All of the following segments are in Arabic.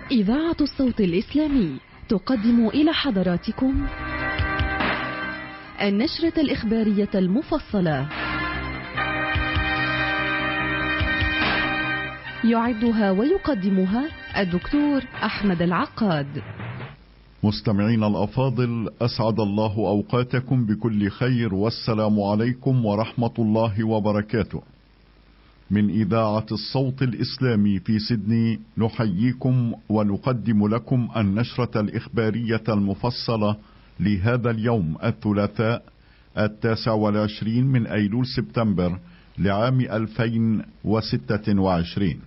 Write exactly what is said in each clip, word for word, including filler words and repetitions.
إذاعة الصوت الإسلامي تقدم إلى حضراتكم النشرة الإخبارية المفصلة، يعدها ويقدمها الدكتور أحمد العقاد. مستمعين الأفاضل، أسعد الله أوقاتكم بكل خير، والسلام عليكم ورحمة الله وبركاته. من إذاعة الصوت الإسلامي في سيدني نحييكم ونقدم لكم النشرة الإخبارية المفصلة لهذا اليوم الثلاثاء التاسع والعشرين من أيلول سبتمبر لعام ألفين وستة وعشرين.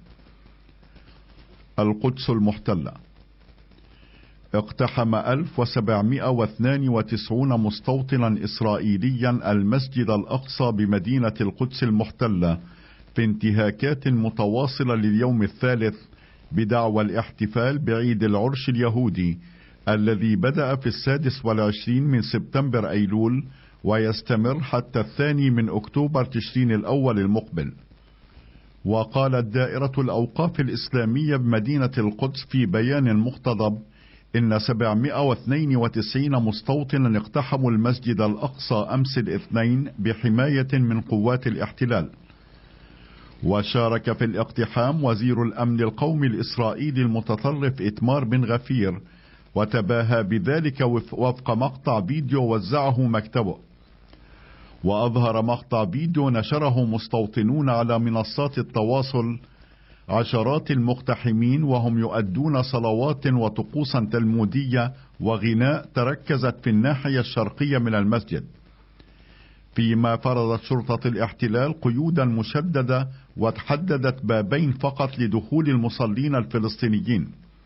القدس المحتلة. اقتحم ألف وسبعمائة واثنين وتسعين مستوطنا إسرائيليا المسجد الأقصى بمدينة القدس المحتلة في انتهاكات متواصلة لليوم الثالث بدعوى الاحتفال بعيد العرش اليهودي الذي بدأ في السادس والعشرين من سبتمبر أيلول ويستمر حتى الثاني من أكتوبر تشرين الأول المقبل. وقالت دائرة الأوقاف الإسلامية بمدينة القدس في بيان مقتضب إن سبعمائة واثنين وتسعين مستوطنا اقتحموا المسجد الأقصى أمس الاثنين بحماية من قوات الاحتلال. وشارك في الاقتحام وزير الأمن القومي الإسرائيلي المتطرف إتمار بن غفير، وتباهى بذلك وفق مقطع فيديو وزعه مكتبه. وأظهر مقطع فيديو نشره مستوطنون على منصات التواصل عشرات المقتحمين وهم يؤدون صلوات وطقوسا تلمودية وغناء تركزت في الناحية الشرقية من المسجد، فيما فرضت شرطة الاحتلال قيودا مشددة وتحددت بابين فقط لدخول المصلين الفلسطينيين.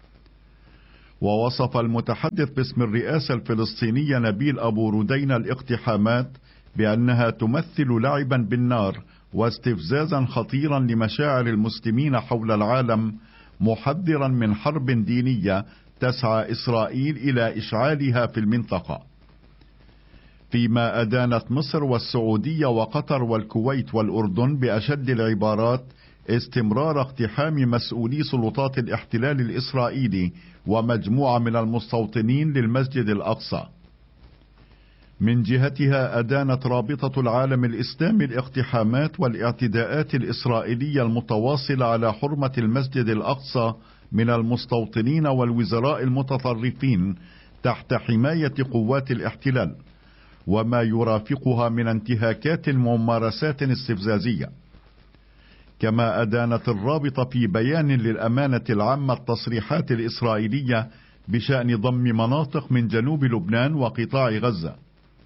ووصف المتحدث باسم الرئاسة الفلسطينية نبيل أبو ردينا الاقتحامات بأنها تمثل لعبا بالنار واستفزازا خطيرا لمشاعر المسلمين حول العالم، محذرا من حرب دينية تسعى إسرائيل إلى إشعالها في المنطقة. فيما أدانت مصر والسعودية وقطر والكويت والأردن بأشد العبارات استمرار اقتحام مسؤولي سلطات الاحتلال الإسرائيلي ومجموعة من المستوطنين للمسجد الأقصى. من جهتها أدانت رابطة العالم الإسلامي الاقتحامات والاعتداءات الإسرائيلية المتواصلة على حرمة المسجد الأقصى من المستوطنين والوزراء المتطرفين تحت حماية قوات الاحتلال، وما يرافقها من انتهاكات وممارسات استفزازية. كما أدانت الرابطة في بيان للأمانة العامة التصريحات الإسرائيلية بشأن ضم مناطق من جنوب لبنان وقطاع غزة.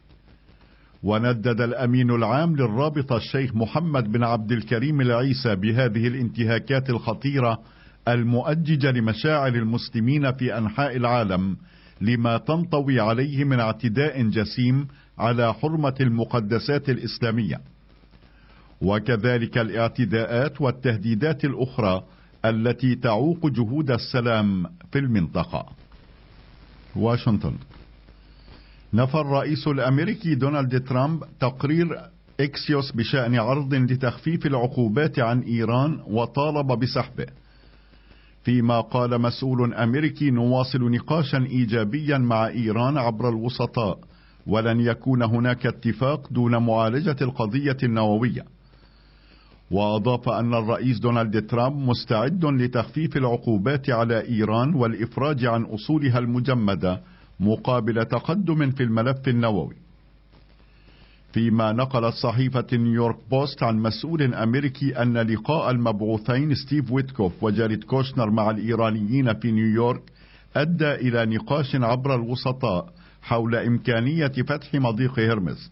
وندد الأمين العام للرابطة الشيخ محمد بن عبد الكريم العيسى بهذه الانتهاكات الخطيرة المؤججة لمشاعر المسلمين في أنحاء العالم لما تنطوي عليه من اعتداء جسيم على حرمة المقدسات الإسلامية، وكذلك الاعتداءات والتهديدات الأخرى التي تعوق جهود السلام في المنطقة. واشنطن. نفى الرئيس الأمريكي دونالد ترامب تقرير إكسيوس بشأن عرض لتخفيف العقوبات عن إيران وطالب بسحبه، فيما قال مسؤول أمريكي نواصل نقاشا إيجابيا مع إيران عبر الوسطاء، ولن يكون هناك اتفاق دون معالجة القضية النووية. وأضاف أن الرئيس دونالد ترامب مستعد لتخفيف العقوبات على إيران والإفراج عن أصولها المجمدة مقابل تقدم في الملف النووي. فيما نقلت صحيفة نيويورك بوست عن مسؤول أمريكي أن لقاء المبعوثين ستيف ويتكوف وجاريد كوشنر مع الإيرانيين في نيويورك أدى إلى نقاش عبر الوسطاء حول إمكانية فتح مضيق هرمز.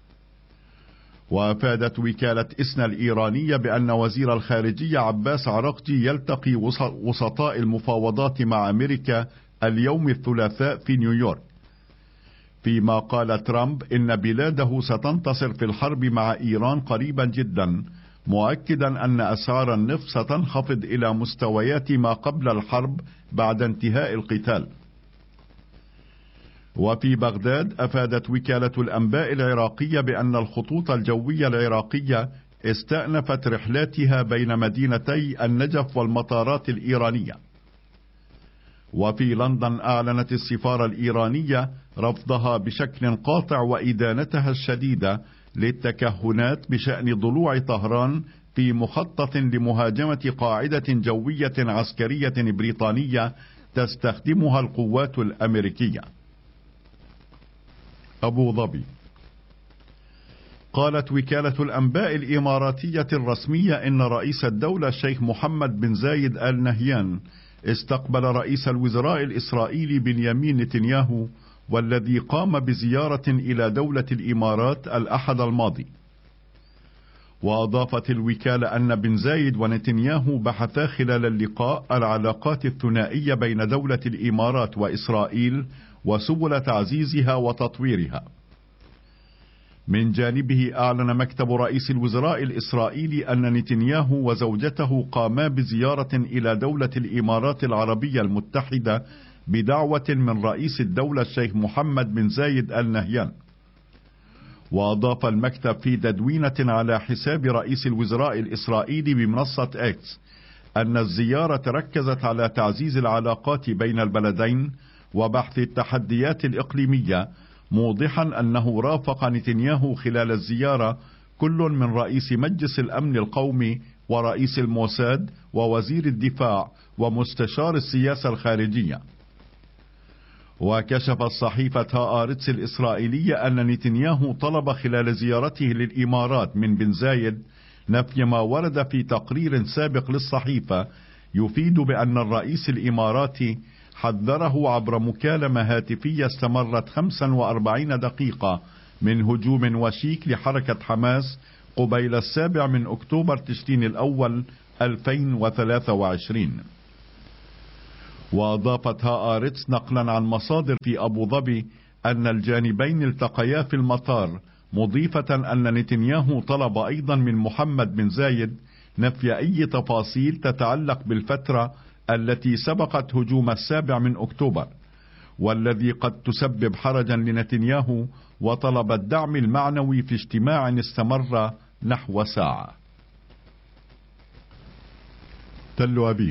وأفادت وكالة إسنا الإيرانية بأن وزير الخارجية عباس عراقجي يلتقي وسطاء المفاوضات مع أمريكا اليوم الثلاثاء في نيويورك. فيما قال ترامب إن بلاده ستنتصر في الحرب مع إيران قريبا جدا، مؤكدا أن أسعار النفط ستنخفض إلى مستويات ما قبل الحرب بعد انتهاء القتال. وفي بغداد أفادت وكالة الأنباء العراقية بأن الخطوط الجوية العراقية استأنفت رحلاتها بين مدينتي النجف والمطارات الإيرانية. وفي لندن أعلنت السفارة الإيرانية رفضها بشكل قاطع وإدانتها الشديدة للتكهنات بشأن ضلوع طهران في مخطط لمهاجمة قاعدة جوية عسكرية بريطانية تستخدمها القوات الأمريكية. أبو ظبي. قالت وكالة الأنباء الإماراتية الرسمية إن رئيس الدولة الشيخ محمد بن زايد آل نهيان استقبل رئيس الوزراء الإسرائيلي بنيامين نتنياهو، والذي قام بزيارة إلى دولة الإمارات الأحد الماضي. وأضافت الوكالة أن بن زايد ونتنياهو بحثا خلال اللقاء العلاقات الثنائية بين دولة الإمارات وإسرائيل وسبل تعزيزها وتطويرها. من جانبه أعلن مكتب رئيس الوزراء الإسرائيلي أن نتنياهو وزوجته قاما بزيارة إلى دولة الإمارات العربية المتحدة بدعوة من رئيس الدولة الشيخ محمد بن زايد آل نهيان. وأضاف المكتب في تدوينة على حساب رئيس الوزراء الإسرائيلي بمنصة إكس أن الزيارة ركزت على تعزيز العلاقات بين البلدين وبحث التحديات الإقليمية، موضحا أنه رافق نتنياهو خلال الزيارة كل من رئيس مجلس الأمن القومي ورئيس الموساد ووزير الدفاع ومستشار السياسة الخارجية. وكشفت صحيفة هآرتس الإسرائيلية أن نتنياهو طلب خلال زيارته للإمارات من بن زايد نفي ما ورد في تقرير سابق للصحيفة يفيد بأن الرئيس الإماراتي حذره عبر مكالمة هاتفية استمرت خمسا وأربعين دقيقة من هجوم وشيك لحركة حماس قبيل السابع من أكتوبر تشرين الأول ألفين وثلاثة وعشرين. وأضافت هآرتس نقلا عن مصادر في أبو ظبي أن الجانبين التقيا في المطار، مضيفة أن نتنياهو طلب أيضا من محمد بن زايد نفي أي تفاصيل تتعلق بالفترة التي سبقت هجوم السابع من أكتوبر، والذي قد تسبب حرجا لنتنياهو، وطلب الدعم المعنوي في اجتماع استمر نحو ساعة. تل أبيب.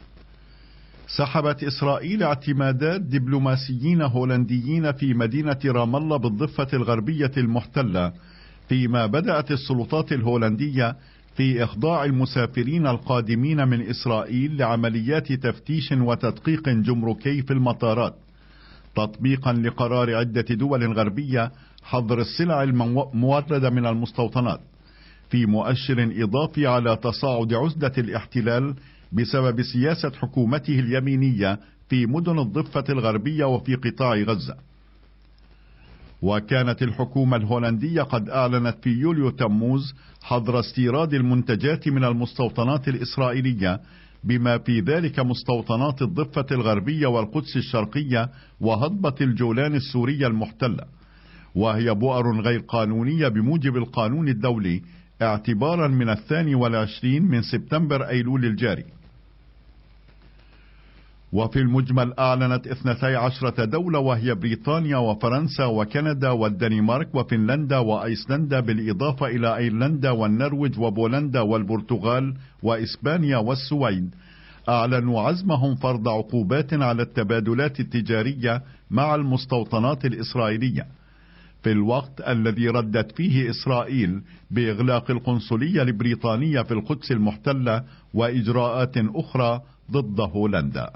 سحبت إسرائيل اعتمادات دبلوماسيين هولنديين في مدينة رام الله بالضفة الغربية المحتلة، فيما بدأت السلطات الهولندية في إخضاع المسافرين القادمين من إسرائيل لعمليات تفتيش وتدقيق جمركي في المطارات، تطبيقا لقرار عدة دول غربية حظر السلع الموردة من المستوطنات، في مؤشر إضافي على تصاعد عزلة الاحتلال بسبب سياسة حكومته اليمينية في مدن الضفة الغربية وفي قطاع غزة. وكانت الحكومة الهولندية قد أعلنت في يوليو تموز حظر استيراد المنتجات من المستوطنات الإسرائيلية، بما في ذلك مستوطنات الضفة الغربية والقدس الشرقية وهضبة الجولان السورية المحتلة، وهي بؤر غير قانونية بموجب القانون الدولي اعتبارا من الثاني والعشرين من سبتمبر أيلول الجاري. وفي المجمل أعلنت اثنتي عشرة دولة وهي بريطانيا وفرنسا وكندا والدنمارك وفنلندا وأيسلندا بالإضافة إلى أيرلندا والنرويج وبولندا والبرتغال وإسبانيا والسويد، أعلنوا عزمهم فرض عقوبات على التبادلات التجارية مع المستوطنات الإسرائيلية، في الوقت الذي ردت فيه إسرائيل بإغلاق القنصلية البريطانية في القدس المحتلة وإجراءات أخرى ضد هولندا.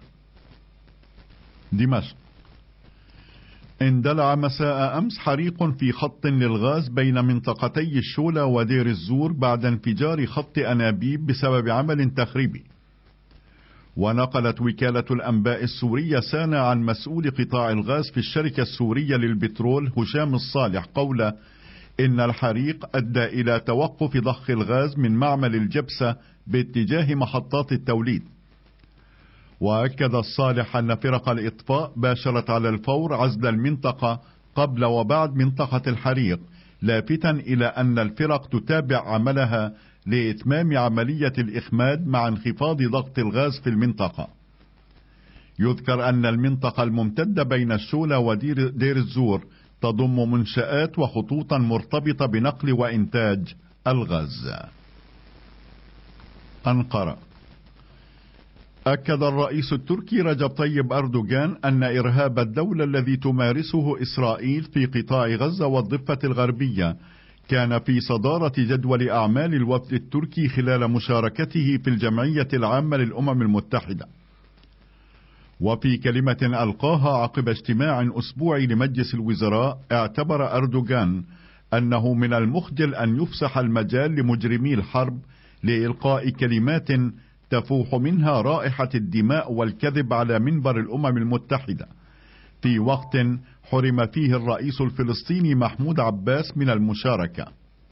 دمشق. اندلع مساء أمس حريق في خط للغاز بين منطقتي الشولة ودير الزور بعد انفجار خط أنابيب بسبب عمل تخريبي. ونقلت وكالة الأنباء السورية سانا عن مسؤول قطاع الغاز في الشركة السورية للبترول هشام الصالح قوله إن الحريق أدى إلى توقف ضخ الغاز من معمل الجبسة باتجاه محطات التوليد. وأكد الصالح أن فرق الإطفاء باشرت على الفور عزل المنطقة قبل وبعد منطقة الحريق، لافتا إلى أن الفرق تتابع عملها لإتمام عملية الإخماد مع انخفاض ضغط الغاز في المنطقة. يذكر أن المنطقة الممتدة بين الشولة ودير دير الزور تضم منشآت وخطوطا مرتبطة بنقل وإنتاج الغاز. أنقرة. أكد الرئيس التركي رجب طيب أردوغان أن إرهاب الدولة الذي تمارسه إسرائيل في قطاع غزة والضفة الغربية كان في صدارة جدول أعمال الوفد التركي خلال مشاركته في الجمعية العامة للأمم المتحدة. وفي كلمة ألقاها عقب اجتماع أسبوعي لمجلس الوزراء، اعتبر أردوغان أنه من المخجل أن يفسح المجال لمجرمي الحرب لإلقاء كلمات تفوح منها رائحة الدماء والكذب على منبر الأمم المتحدة، في وقت حرم فيه الرئيس الفلسطيني محمود عباس من المشاركة.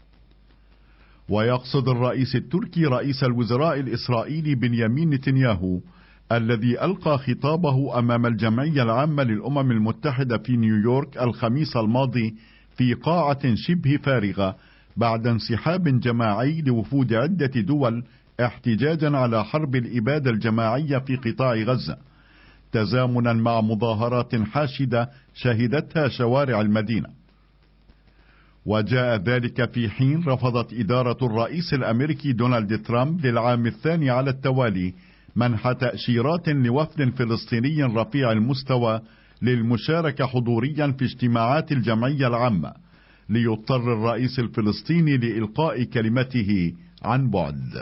ويقصد الرئيس التركي رئيس الوزراء الإسرائيلي بنيامين نتنياهو الذي ألقى خطابه أمام الجمعية العامة للأمم المتحدة في نيويورك الخميس الماضي في قاعة شبه فارغة بعد انسحاب جماعي لوفود عدة دول احتجاجا على حرب الإبادة الجماعية في قطاع غزة، تزامنا مع مظاهرات حاشدة شهدتها شوارع المدينة. وجاء ذلك في حين رفضت إدارة الرئيس الأمريكي دونالد ترامب للعام الثاني على التوالي منح تأشيرات لوفد فلسطيني رفيع المستوى للمشاركة حضوريا في اجتماعات الجمعية العامة، ليضطر الرئيس الفلسطيني لإلقاء كلمته عن بعد.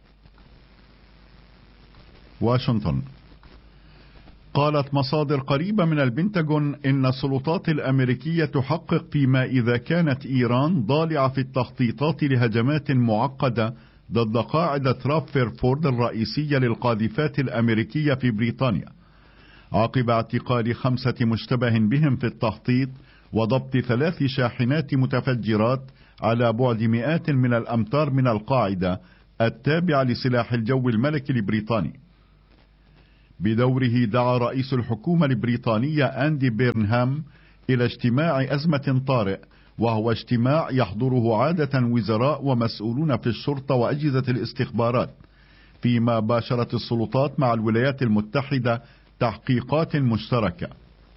واشنطن. قالت مصادر قريبة من البنتاغون إن السلطات الأمريكية تحقق فيما إذا كانت إيران ضالعة في التخطيطات لهجمات معقدة ضد قاعدة رافيرفورد الرئيسية للقاذفات الأمريكية في بريطانيا، عقب اعتقال خمسة مشتبه بهم في التخطيط وضبط ثلاث شاحنات متفجرات على بعد مئات من الأمتار من القاعدة التابعة لسلاح الجو الملكي البريطاني. بدوره دعا رئيس الحكومة البريطانية أندي بيرنهام إلى اجتماع أزمة طارئ، وهو اجتماع يحضره عادة وزراء ومسؤولون في الشرطة وأجهزة الاستخبارات، فيما باشرت السلطات مع الولايات المتحدة تحقيقات مشتركة.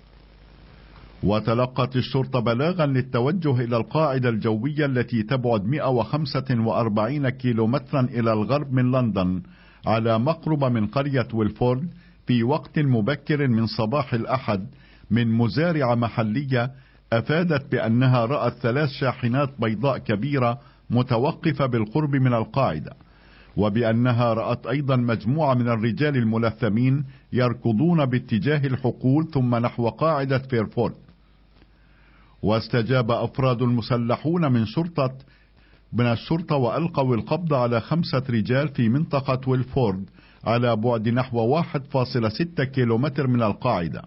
وتلقت الشرطة بلاغا للتوجه إلى القاعدة الجوية التي تبعد مئة وخمسة وأربعين كيلومترا إلى الغرب من لندن على مقرب من قرية ويلفورد في وقت مبكر من صباح الأحد من مزارعة محلية أفادت بأنها رأت ثلاث شاحنات بيضاء كبيرة متوقفة بالقرب من القاعدة، وبأنها رأت أيضا مجموعة من الرجال الملثمين يركضون باتجاه الحقول ثم نحو قاعدة فيرفورد. واستجاب أفراد مسلحون من شرطة من الشرطة وألقوا القبض على خمسة رجال في منطقة ويلفورد على بعد نحو واحد فاصلة ستة كيلومتر من القاعدة.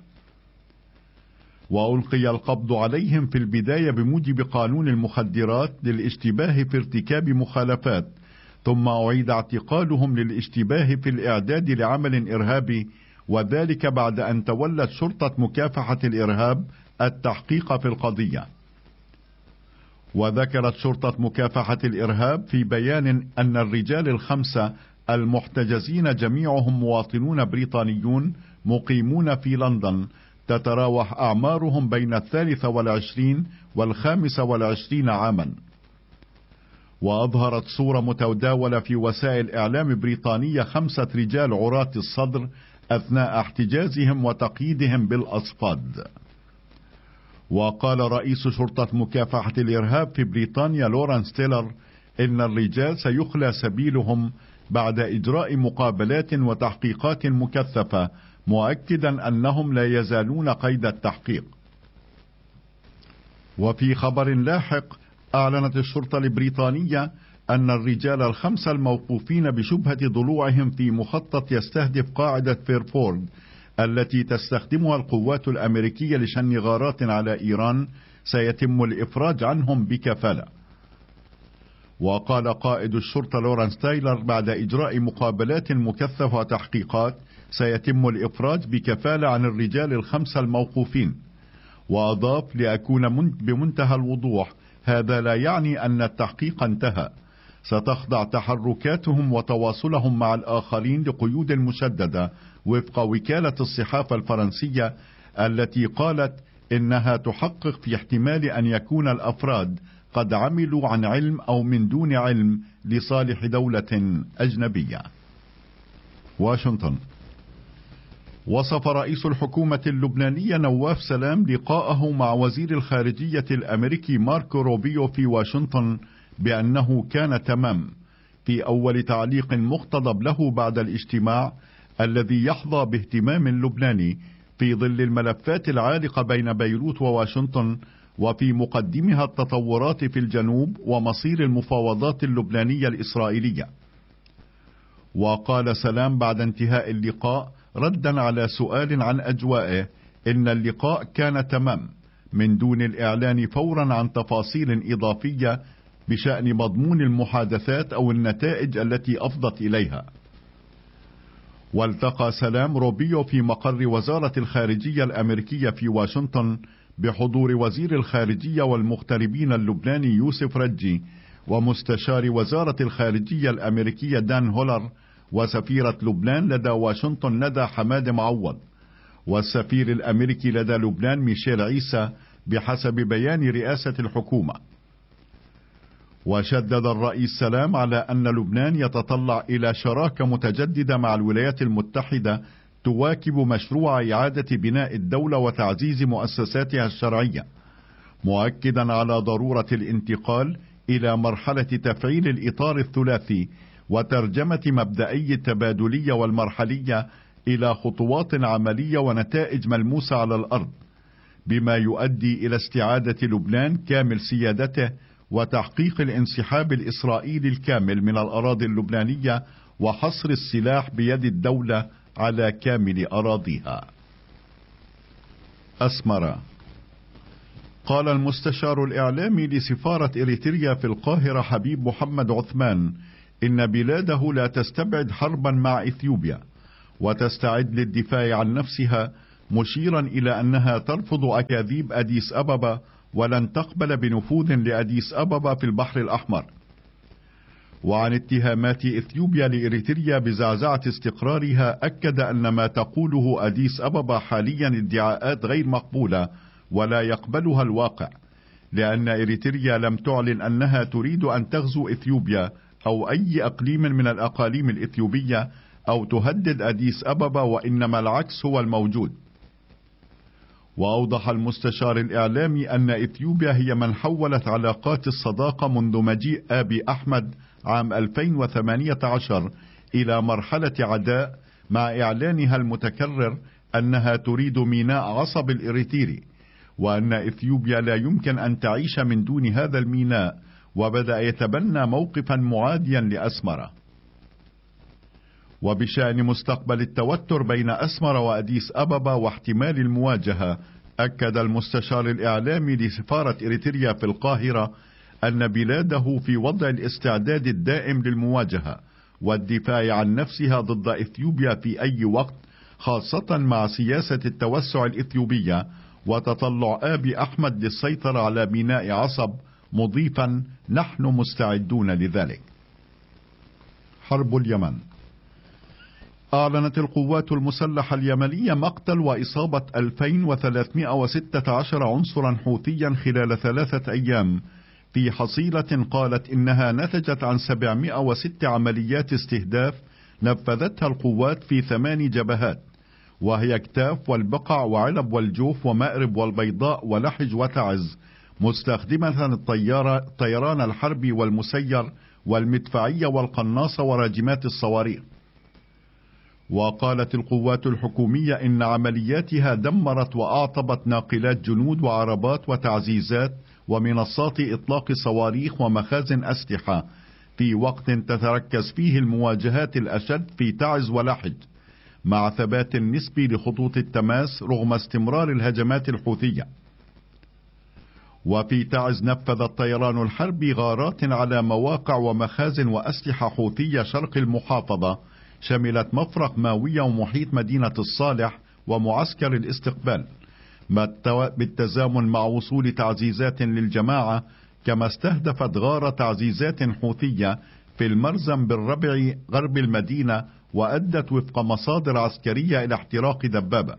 وألقي القبض عليهم في البداية بموجب قانون المخدرات للاشتباه في ارتكاب مخالفات، ثم أعيد اعتقالهم للاشتباه في الإعداد لعمل إرهابي، وذلك بعد أن تولت شرطة مكافحة الإرهاب التحقيق في القضية. وذكرت شرطة مكافحة الإرهاب في بيان أن الرجال الخمسة المحتجزين جميعهم مواطنون بريطانيون مقيمون في لندن، تتراوح أعمارهم بين الثالثة والعشرين والخامسة والعشرين عاما. وأظهرت صورة متداولة في وسائل إعلام بريطانية خمسة رجال عراة الصدر أثناء احتجازهم وتقييدهم بالأصفاد. وقال رئيس شرطة مكافحة الإرهاب في بريطانيا لورانس تيلر إن الرجال سيخلى سبيلهم بعد إجراء مقابلات وتحقيقات مكثفة، مؤكدا أنهم لا يزالون قيد التحقيق. وفي خبر لاحق أعلنت الشرطة البريطانية أن الرجال الخمسة الموقوفين بشبهة ضلوعهم في مخطط يستهدف قاعدة فيرفورد التي تستخدمها القوات الأمريكية لشن غارات على إيران سيتم الإفراج عنهم بكفالة. وقال قائد الشرطة لورانس تايلر بعد إجراء مقابلات مكثفة وتحقيقات سيتم الإفراج بكفالة عن الرجال الخمسة الموقوفين. وأضاف: لأكون بمنتهى الوضوح، هذا لا يعني أن التحقيق انتهى، ستخضع تحركاتهم وتواصلهم مع الآخرين لقيود مشددة وفق وكالة الصحافة الفرنسية التي قالت إنها تحقق في احتمال أن يكون الأفراد قد عملوا عن علم أو من دون علم لصالح دولة أجنبية. واشنطن. وصف رئيس الحكومة اللبنانية نواف سلام لقاءه مع وزير الخارجية الأمريكي ماركو روبيو في واشنطن بأنه كان تمام، في أول تعليق مقتضب له بعد الاجتماع الذي يحظى باهتمام لبناني في ظل الملفات العالقة بين بيروت وواشنطن، وفي مقدمها التطورات في الجنوب ومصير المفاوضات اللبنانية الإسرائيلية. وقال سلام بعد انتهاء اللقاء ردا على سؤال عن أجوائه إن اللقاء كان تمام من دون الإعلان فورا عن تفاصيل إضافية بشأن مضمون المحادثات أو النتائج التي أفضت إليها. والتقى سلام روبيو في مقر وزارة الخارجية الأمريكية في واشنطن بحضور وزير الخارجية والمغتربين اللبناني يوسف رجي، ومستشار وزارة الخارجية الأمريكية دان هولر، وسفيرة لبنان لدى واشنطن ندى حماد معوض، والسفير الأمريكي لدى لبنان ميشيل عيسى بحسب بيان رئاسة الحكومة. وشدد الرئيس سلام على أن لبنان يتطلع إلى شراكة متجددة مع الولايات المتحدة تواكب مشروع إعادة بناء الدولة وتعزيز مؤسساتها الشرعية، مؤكدا على ضرورة الانتقال إلى مرحلة تفعيل الإطار الثلاثي وترجمة مبدئي التبادلية والمرحلية إلى خطوات عملية ونتائج ملموسة على الأرض، بما يؤدي إلى استعادة لبنان كامل سيادته وتحقيق الانسحاب الإسرائيلي الكامل من الأراضي اللبنانية وحصر السلاح بيد الدولة على كامل أراضيها. أسمرة. قال المستشار الإعلامي لسفارة إريتريا في القاهرة حبيب محمد عثمان إن بلاده لا تستبعد حربا مع إثيوبيا وتستعد للدفاع عن نفسها، مشيرا إلى أنها ترفض أكاذيب أديس أبابا ولن تقبل بنفوذ لأديس أبابا في البحر الأحمر. وعن اتهامات إثيوبيا لإريتريا بزعزعة استقرارها أكد أن ما تقوله أديس أبابا حاليا ادعاءات غير مقبولة ولا يقبلها الواقع، لأن إريتريا لم تعلن أنها تريد أن تغزو إثيوبيا أو أي أقليم من الأقاليم الإثيوبية أو تهدد أديس أبابا، وإنما العكس هو الموجود. وأوضح المستشار الإعلامي أن إثيوبيا هي من حولت علاقات الصداقة منذ مجيء آبي أحمد عام ألفين وثمانية عشر إلى مرحلة عداء، مع إعلانها المتكرر أنها تريد ميناء عصب الإريتري، وأن إثيوبيا لا يمكن أن تعيش من دون هذا الميناء، وبدأ يتبنى موقفا معاديا لأسمرة. وبشأن مستقبل التوتر بين أسمرة وأديس أبابا واحتمال المواجهة، أكد المستشار الإعلامي لسفارة إريتريا في القاهرة أن بلاده في وضع الاستعداد الدائم للمواجهة والدفاع عن نفسها ضد إثيوبيا في أي وقت، خاصة مع سياسة التوسع الإثيوبية وتطلع آبي أحمد للسيطرة على ميناء عصب، مضيفا نحن مستعدون لذلك. حرب اليمن. أعلنت القوات المسلحة اليمنية مقتل وإصابة ألفين وثلاثمائة وستة عشر عنصرا حوثيا خلال ثلاثة أيام، في حصيلة قالت إنها نتجت عن سبعمائة وستة عمليات استهداف نفذتها القوات في ثمان جبهات، وهي كتاف والبقع وعلب والجوف ومأرب والبيضاء ولحج وتعز، مستخدمة الطيارة الطيران الحربي والمسير والمدفعية والقناصة وراجمات الصواريخ. وقالت القوات الحكومية إن عملياتها دمرت وأعطبت ناقلات جنود وعربات وتعزيزات ومنصات إطلاق صواريخ ومخازن أسلحة، في وقت تتركز فيه المواجهات الأشد في تعز ولحج، مع ثبات نسبي لخطوط التماس رغم استمرار الهجمات الحوثية. وفي تعز نفذ الطيران الحربي غارات على مواقع ومخازن وأسلحة حوثية شرق المحافظة، شملت مفرق ماوية ومحيط مدينة الصالح ومعسكر الاستقبال، بالتزامن مع وصول تعزيزات للجماعة، كما استهدفت غارة تعزيزات حوثية في المرزم بالربع غرب المدينة، وأدت وفق مصادر عسكرية إلى احتراق دبابة.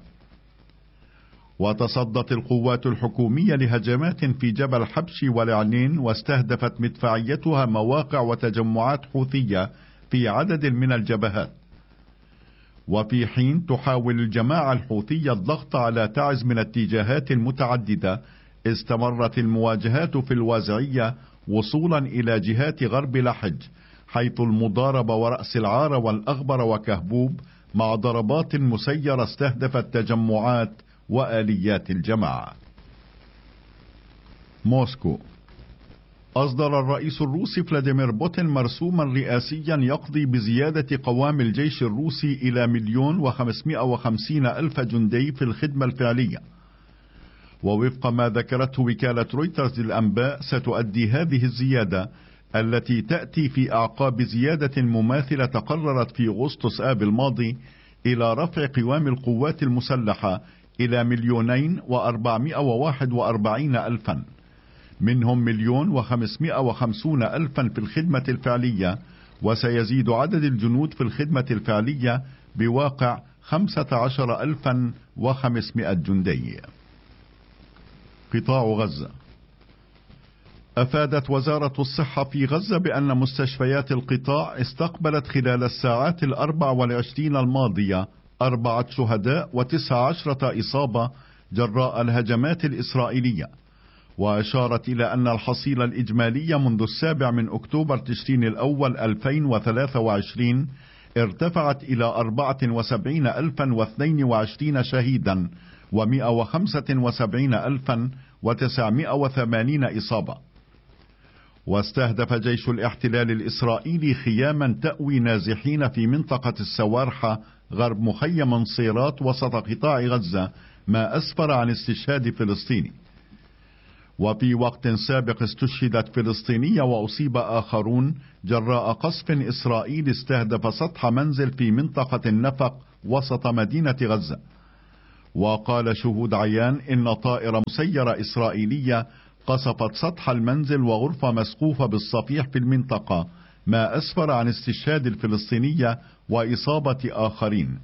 وتصدت القوات الحكومية لهجمات في جبل حبشي والعنين، واستهدفت مدفعيتها مواقع وتجمعات حوثية في عدد من الجبهات. وفي حين تحاول الجماعة الحوثية الضغط على تعز من اتجاهات متعددة، استمرت المواجهات في الوازعية وصولا إلى جهات غرب لحج، حيث المضاربة ورأس العار والأغبر وكهبوب مع ضربات مسيرة استهدفت تجمعات وآليات الجماعة. موسكو. أصدر الرئيس الروسي فلاديمير بوتين مرسوما رئاسيا يقضي بزيادة قوام الجيش الروسي إلى مليون وخمسمائة وخمسين ألف جندي في الخدمة الفعلية. ووفق ما ذكرته وكالة رويترز للأنباء، ستؤدي هذه الزيادة التي تأتي في أعقاب زيادة مماثلة تقررت في أغسطس آب الماضي إلى رفع قوام القوات المسلحة إلى مليونين وأربعمائة وواحد وأربعين ألفا، منهم مليون وخمسمائة وخمسون ألفا في الخدمة الفعلية، وسيزيد عدد الجنود في الخدمة الفعلية بواقع خمسة عشر ألفا وخمسمائة جندي. قطاع غزة. أفادت وزارة الصحة في غزة بأن مستشفيات القطاع استقبلت خلال الساعات الأربع والعشرين الماضية أربعة شهداء وتسع عشرة إصابة جراء الهجمات الإسرائيلية، وأشارت إلى أن الحصيلة الإجمالية منذ السابع من أكتوبر تشرين الأول ألفين وثلاثة وعشرين ارتفعت إلى أربعة وسبعين ألفا واثنين وعشرين شهيدا ومائة وخمسة وسبعين ألفا وتسعمائة وثمانين إصابة. واستهدف جيش الاحتلال الإسرائيلي خياما تأوي نازحين في منطقة السوارحة غرب مخيم صيرات وسط قطاع غزة، ما أسفر عن استشهاد فلسطيني. وفي وقت سابق استشهدت فلسطينية وأصيب آخرون جراء قصف إسرائيلي استهدف سطح منزل في منطقة النفق وسط مدينة غزة. وقال شهود عيان إن طائرة مسيرة إسرائيلية قصفت سطح المنزل وغرفة مسقوفة بالصفيح في المنطقة، ما أسفر عن استشهاد الفلسطينية وإصابة آخرين.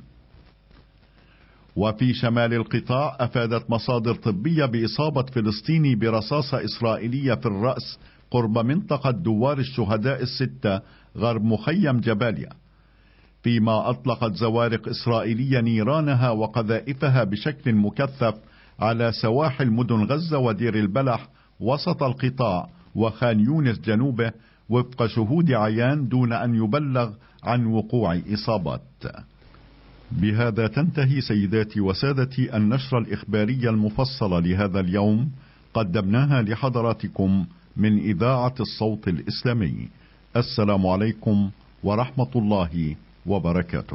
وفي شمال القطاع أفادت مصادر طبية بإصابة فلسطيني برصاصة إسرائيلية في الرأس قرب منطقة دوار الشهداء الستة غرب مخيم جباليا، فيما أطلقت زوارق إسرائيلية نيرانها وقذائفها بشكل مكثف على سواحل مدن غزة ودير البلح وسط القطاع وخان يونس جنوبه، وفق شهود عيان دون أن يبلغ عن وقوع إصابات. بهذا تنتهي سيداتي وسادتي النشرة الإخبارية المفصلة لهذا اليوم، قدمناها لحضراتكم من إذاعة الصوت الإسلامي. السلام عليكم ورحمة الله وبركاته.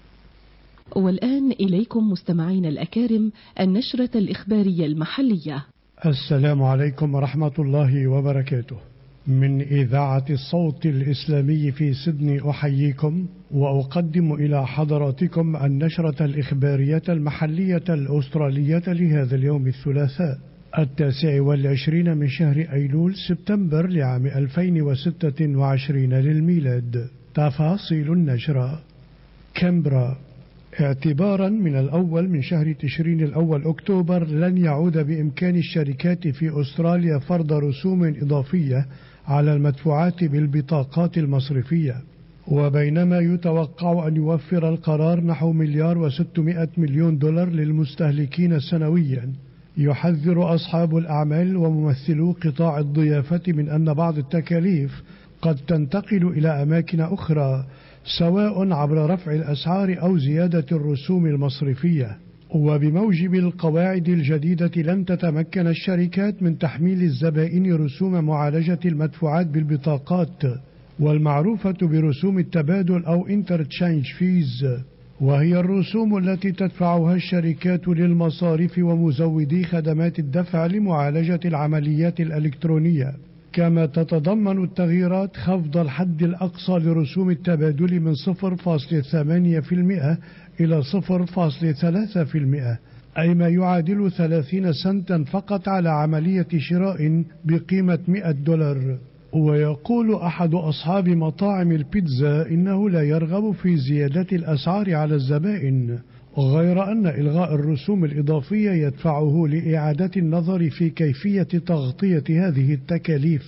والآن إليكم مستمعين الأكارم النشرة الإخبارية المحلية. السلام عليكم ورحمة الله وبركاته. من إذاعة الصوت الإسلامي في سيدني أحييكم وأقدم إلى حضراتكم النشرة الإخبارية المحلية الأسترالية لهذا اليوم الثلاثاء التاسع والعشرين من شهر أيلول سبتمبر لعام ألفين وستة وعشرين للميلاد. تفاصيل النشرة. كامبرا. اعتبارا من الأول من شهر تشرين الأول أكتوبر لن يعود بإمكان الشركات في أستراليا فرض رسوم إضافية على المدفوعات بالبطاقات المصرفية. وبينما يتوقع أن يوفر القرار نحو مليار وستمائة مليون دولار للمستهلكين سنويا، يحذر أصحاب الأعمال وممثلو قطاع الضيافة من أن بعض التكاليف قد تنتقل إلى أماكن أخرى، سواء عبر رفع الأسعار أو زيادة الرسوم المصرفية. وبموجب القواعد الجديدة لن تتمكن الشركات من تحميل الزبائن رسوم معالجة المدفوعات بالبطاقات، والمعروفة برسوم التبادل أو interchange fees، وهي الرسوم التي تدفعها الشركات للمصارف ومزودي خدمات الدفع لمعالجة العمليات الإلكترونية. كما تتضمن التغييرات خفض الحد الأقصى لرسوم التبادل من صفر فاصلة ثمانية بالمئة إلى صفر فاصلة ثلاثة بالمئة، أي ما يعادل ثلاثين سنتا فقط على عملية شراء بقيمة مئة دولار. ويقول أحد أصحاب مطاعم البيتزا إنه لا يرغب في زيادة الأسعار على الزبائن، غير أن إلغاء الرسوم الإضافية يدفعه لإعادة النظر في كيفية تغطية هذه التكاليف.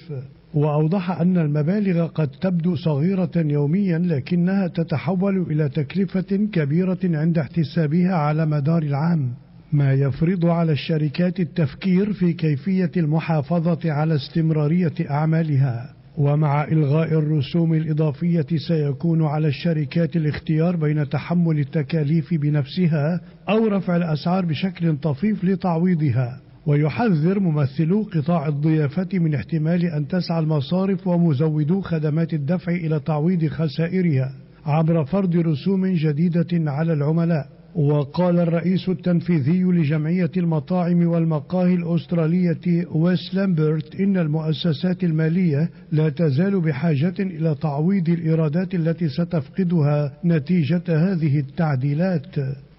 وأوضح أن المبالغ قد تبدو صغيرة يوميا لكنها تتحول إلى تكلفة كبيرة عند احتسابها على مدار العام، ما يفرض على الشركات التفكير في كيفية المحافظة على استمرارية أعمالها. ومع إلغاء الرسوم الإضافية سيكون على الشركات الاختيار بين تحمل التكاليف بنفسها أو رفع الأسعار بشكل طفيف لتعويضها. ويحذر ممثلو قطاع الضيافة من احتمال أن تسعى المصارف ومزودو خدمات الدفع إلى تعويض خسائرها عبر فرض رسوم جديدة على العملاء. وقال الرئيس التنفيذي لجمعية المطاعم والمقاهي الأسترالية ويس لامبرت إن المؤسسات المالية لا تزال بحاجة إلى تعويض الإيرادات التي ستفقدها نتيجة هذه التعديلات.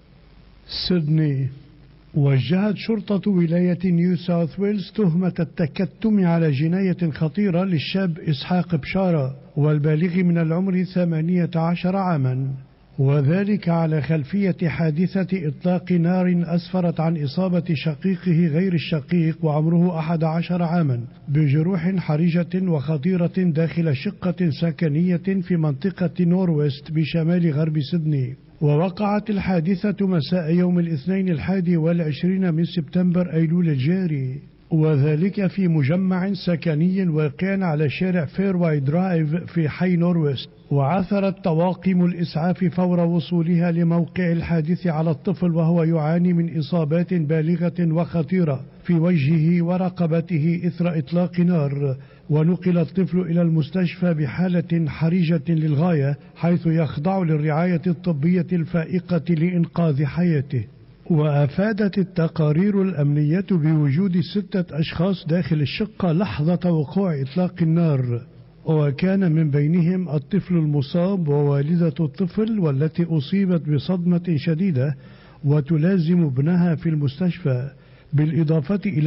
سيدني. وجهت شرطة ولاية نيو ساوث ويلز تهمة التكتم على جناية خطيرة للشاب إسحاق بشارة والبالغ من العمر ثمانية عشر عاما، وذلك على خلفية حادثة إطلاق نار أسفرت عن إصابة شقيقه غير الشقيق وعمره أحد عشر عاما بجروح حرجة وخطيرة داخل شقة سكنية في منطقة نورويست بشمال غرب سيدني. ووقعت الحادثة مساء يوم الاثنين الحادي والعشرين من سبتمبر أيلول الجاري، وذلك في مجمع سكني واقع على شارع فيرواي درايف في حي نورويست. وعثرت طواقم الإسعاف فور وصولها لموقع الحادث على الطفل وهو يعاني من إصابات بالغة وخطيرة في وجهه ورقبته إثر إطلاق نار، ونقل الطفل إلى المستشفى بحالة حرجة للغاية حيث يخضع للرعاية الطبية الفائقة لإنقاذ حياته. وأفادت التقارير الأمنية بوجود ستة أشخاص داخل الشقة لحظة وقوع إطلاق النار، وكان من بينهم الطفل المصاب ووالدة الطفل والتي أصيبت بصدمة شديدة وتلازم ابنها في المستشفى، بالإضافة إلى